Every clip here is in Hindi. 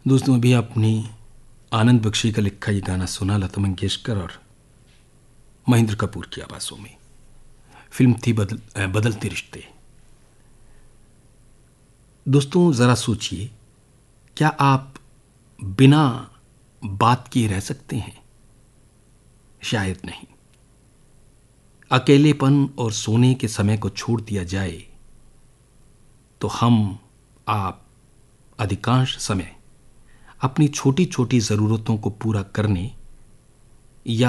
दोस्तों, अभी आपने आनंद बख्शी का लिखा ये गाना सुना, लता मंगेशकर और महेंद्र कपूर की आवाज़ों में। फिल्म थी बदलते रिश्ते। दोस्तों, ज़रा सोचिए, क्या आप बिना बात किए रह सकते हैं? शायद नहीं। अकेलेपन और सोने के समय को छोड़ दिया जाए तो हम, आप अधिकांश समय अपनी छोटी छोटी ज़रूरतों को पूरा करने या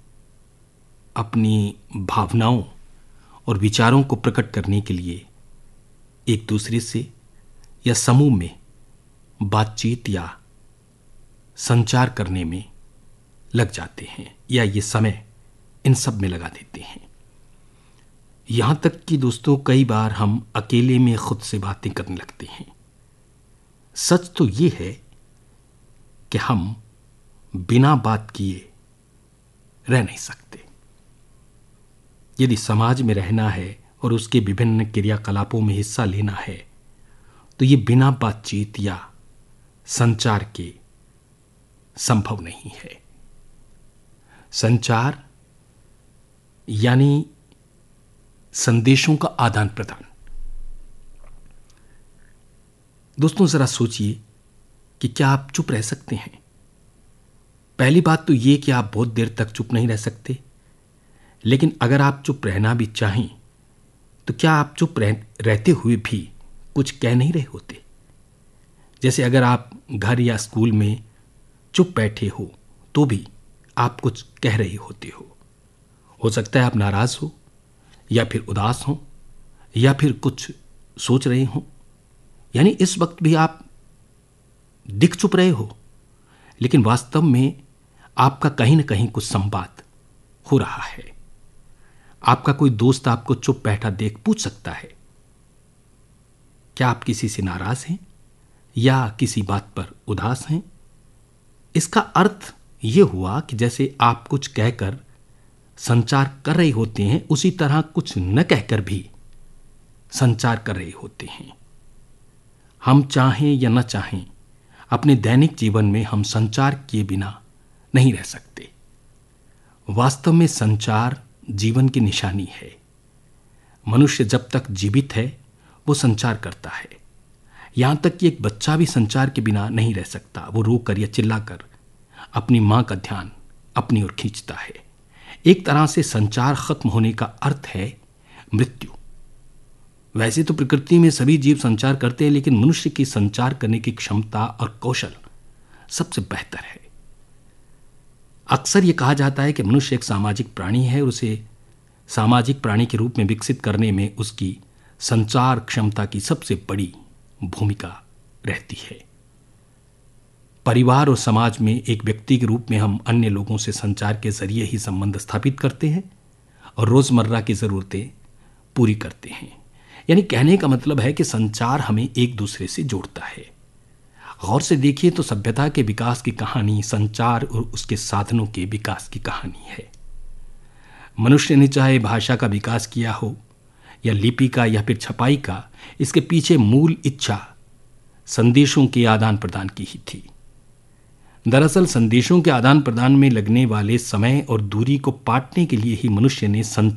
अपनी भावनाओं और विचारों को प्रकट करने के लिए एक दूसरे से या समूह में बातचीत या संचार करने में लग जाते हैं, या ये समय इन सब में लगा देते हैं। यहां तक कि दोस्तों, कई बार हम अकेले में खुद से बातें करने लगते हैं। सच तो ये है कि हम बिना बात किए रह नहीं सकते। यदि समाज में रहना है और उसके विभिन्न क्रियाकलापों में हिस्सा लेना है तो ये बिना बातचीत या संचार के संभव नहीं है। संचार यानी संदेशों का आदान प्रदान। दोस्तों, जरा सोचिए कि क्या आप चुप रह सकते हैं? पहली बात तो यह कि आप बहुत देर तक चुप नहीं रह सकते, लेकिन अगर आप चुप रहना भी चाहें तो क्या आप चुप रहते हुए भी कुछ कह नहीं रहे होते? जैसे अगर आप घर या स्कूल में चुप बैठे हो तो भी आप कुछ कह रहे होते हो सकता है आप नाराज हो या फिर उदास हो या फिर कुछ सोच रहे हो, यानी इस वक्त भी आप दिख चुप रहे हो, लेकिन वास्तव में आपका कहीं ना कहीं कुछ संवाद हो रहा है। आपका कोई दोस्त आपको चुप बैठा देख पूछ सकता है, क्या आप किसी से नाराज हैं या किसी बात पर उदास हैं? इसका अर्थ यह हुआ कि जैसे आप कुछ कहकर संचार कर रहे होते हैं, उसी तरह कुछ न कहकर भी संचार कर रहे होते हैं। हम चाहें या न चाहें, अपने दैनिक जीवन में हम संचार किए बिना नहीं रह सकते। वास्तव में संचार जीवन की निशानी है। मनुष्य जब तक जीवित है वो संचार करता है। यहां तक कि एक बच्चा भी संचार के बिना नहीं रह सकता। वो रोकर या चिल्लाकर अपनी मां का ध्यान अपनी ओर खींचता है। एक तरह से संचार खत्म होने का अर्थ है मृत्यु। वैसे तो प्रकृति में सभी जीव संचार करते हैं, लेकिन मनुष्य की संचार करने की क्षमता और कौशल सबसे बेहतर है। अक्सर यह कहा जाता है कि मनुष्य एक सामाजिक प्राणी है और उसे सामाजिक प्राणी के रूप में विकसित करने में उसकी संचार क्षमता की सबसे बड़ी भूमिका रहती है। परिवार और समाज में एक व्यक्ति के रूप में हम अन्य लोगों से संचार के जरिए ही संबंध स्थापित करते हैं और रोजमर्रा की जरूरतें पूरी करते हैं। यानी कहने का मतलब है कि संचार हमें एक दूसरे से जोड़ता है। गौर से देखिए तो सभ्यता के विकास की कहानी संचार और उसके साधनों के विकास की कहानी है। मनुष्य ने चाहे भाषा का विकास किया हो या लिपि का या फिर छपाई का, इसके पीछे मूल इच्छा संदेशों के आदान प्रदान की ही थी। दरअसल संदेशों के आदान प्रदान में लगने वाले समय और दूरी को पाटने के लिए ही मनुष्य ने